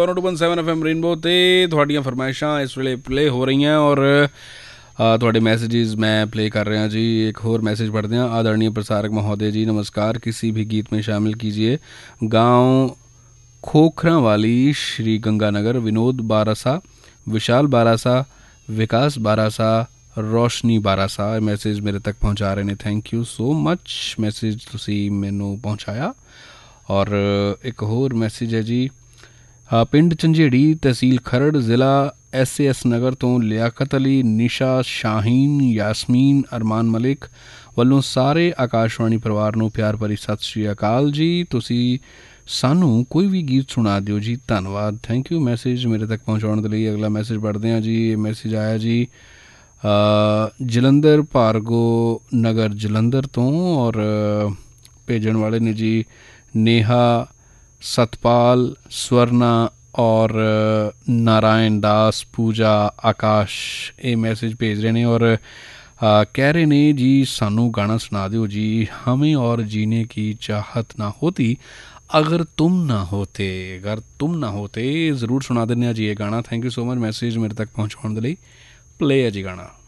102.7 FM rainbow ते ਤੁਹਾਡੀਆਂ ਫਰਮਾਇਸ਼ਾਂ ਇਸ ਵੇਲੇ ਪਲੇ ਹੋ ਰਹੀਆਂ ਔਰ ਤੁਹਾਡੇ मैसेजेस मैं प्ले कर रहा जी। एक और मैसेज पढ़ते हैं। आदरणीय प्रसारक महोदय जी नमस्कार, किसी भी गीत में शामिल कीजिए गांव खोखरा वाली श्री गंगानगर, विनोद बारासा, विशाल बारासा, विकास बारासा, रोशनी बारासा। मैसेज मेरे तक पहुंचा रहे हैं, thank you so much. Message तुसी मैनू पहुंचाया। और एक होर मैसेज है जी, पिंड झंझेड़ी तहसील खरड़ ज़िला SAS नगर तो लियाकत अली, निशा, शाहीन, यासमीन, अरमान मलिक ਵੱਲੋਂ ਸਾਰੇ ਆਕਾਸ਼ਵਾਣੀ ਪਰਿਵਾਰ ਨੂੰ ਪਿਆਰ ਭਰੀ ਸਤਿ ਸ਼੍ਰੀ ਅਕਾਲ ਜੀ। ਤੁਸੀਂ ਸਾਨੂੰ ਕੋਈ ਵੀ ਗੀਤ ਸੁਣਾ ਦਿਓ ਜੀ, ਧੰਨਵਾਦ, ਥੈਂਕ ਯੂ ਮੈਸੇਜ ਮੇਰੇ ਤੱਕ ਪਹੁੰਚਾਉਣ ਦੇ ਲਈ। ਅਗਲਾ ਮੈਸੇਜ ਪੜ੍ਹਦੇ ਹਾਂ ਜੀ। ਇਹ ਮੈਸੇਜ ਆਇਆ ਜੀ ਜਲੰਧਰ ਭਾਰਗੋ ਨਗਰ ਜਲੰਧਰ ਤੋਂ ਔਰ ਭੇਜਣ ਵਾਲੇ ਨੇ ਜੀ नेहा, सतपाल, स्वर्णा और नारायण दास, पूजा, आकाश। ये मैसेज भेज रहे हैं और कह रहे ने जी सानू गाना सुना दो जी, हमें और जीने की चाहत ना होती अगर तुम ना होते। अगर तुम ना होते ज़रूर सुना देने जी ये गाना। Thank you so much message मेरे तक पहुँचाने के लिए। प्ले है जी गाना।